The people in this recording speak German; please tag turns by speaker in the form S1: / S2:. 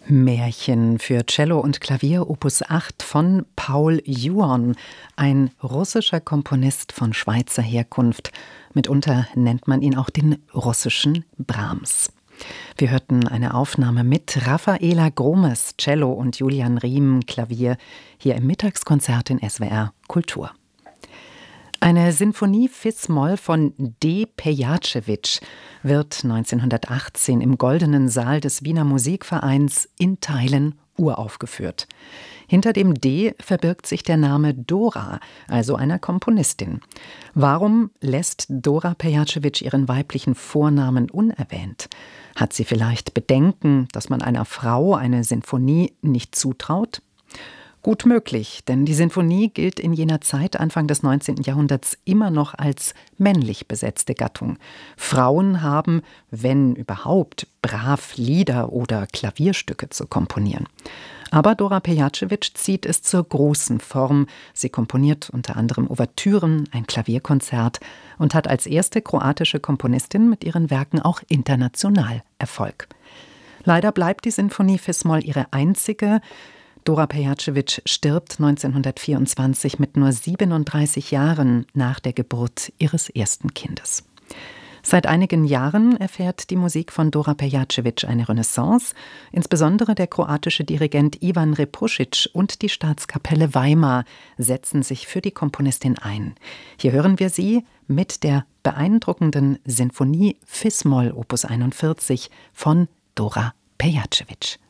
S1: Märchen für Cello und Klavier Opus 8 von Paul Juon, ein russischer Komponist von Schweizer Herkunft. Mitunter nennt man ihn auch den russischen Brahms. Wir hörten eine Aufnahme mit Rafaela Gromes, Cello, und Julian Riem, Klavier, hier im Mittagskonzert in SWR Kultur. Eine Sinfonie Fis-Moll von D. Pejacevic wird 1918 im Goldenen Saal des Wiener Musikvereins in Teilen uraufgeführt. Hinter dem D verbirgt sich der Name Dora, also einer Komponistin. Warum lässt Dora Pejacevic ihren weiblichen Vornamen unerwähnt? Hat sie vielleicht Bedenken, dass man einer Frau eine Sinfonie nicht zutraut? Gut möglich, denn die Sinfonie gilt in jener Zeit, Anfang des 19. Jahrhunderts, immer noch als männlich besetzte Gattung. Frauen haben, wenn überhaupt, brav Lieder oder Klavierstücke zu komponieren. Aber Dora Pejacevic zieht es zur großen Form. Sie komponiert unter anderem Ouvertüren, ein Klavierkonzert und hat als erste kroatische Komponistin mit ihren Werken auch international Erfolg. Leider bleibt die Sinfonie Fis-Moll ihre einzige. Dora Pejacevic stirbt 1924 mit nur 37 Jahren nach der Geburt ihres ersten Kindes. Seit einigen Jahren erfährt die Musik von Dora Pejacevic eine Renaissance. Insbesondere der kroatische Dirigent Ivan Repušić und die Staatskapelle Weimar setzen sich für die Komponistin ein. Hier hören wir sie mit der beeindruckenden Sinfonie Fis-Moll Opus 41 von Dora Pejacevic.